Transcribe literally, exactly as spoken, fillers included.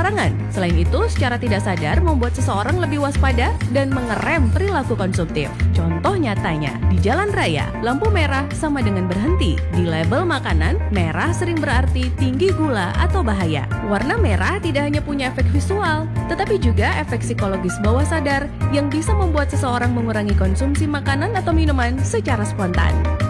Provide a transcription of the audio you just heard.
sembarangan. Selain itu, secara tidak sadar membuat seseorang lebih waspada dan mengerem perilaku konsumtif. Contoh nyatanya, di jalan raya, lampu merah sama dengan berhenti. Di label makanan, merah sering berarti tinggi gula atau bahaya. Warna merah tidak hanya punya efek visual, tetapi juga efek psikologis bawah sadar yang bisa membuat seseorang mengurangi konsumsi makanan atau minuman secara spontan.